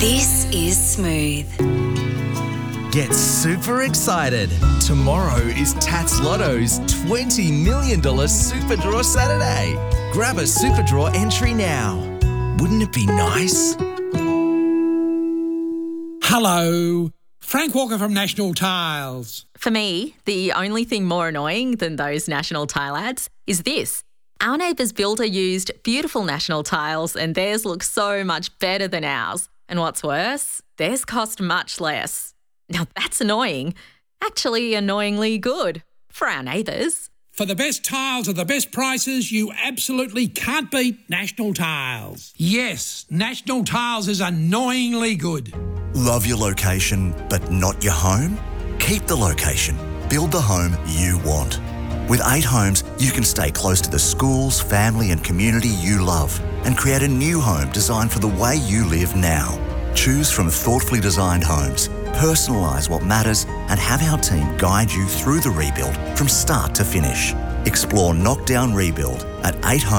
This is Smooth. Get super excited. Tomorrow is Tats Lotto's $20 million Super Draw Saturday. Grab a Super Draw entry now. Wouldn't it be nice? Hello, Frank Walker from National Tiles. For me, the only thing more annoying than those National Tile ads is this. Our neighbour's builder used beautiful National Tiles and theirs looks so much better than ours. And what's worse, theirs cost much less. Now that's annoying. Actually, annoyingly good for our neighbours. For the best tiles at the best prices, you absolutely can't beat National Tiles. Yes, National Tiles is annoyingly good. Love your location, but not your home? Keep the location. Build the home you want. With 8 Homes, you can stay close to the schools, family and community you love and create a new home designed for the way you live now. Choose from thoughtfully designed homes, personalise what matters and have our team guide you through the rebuild from start to finish. Explore Knockdown Rebuild at 8 Homes.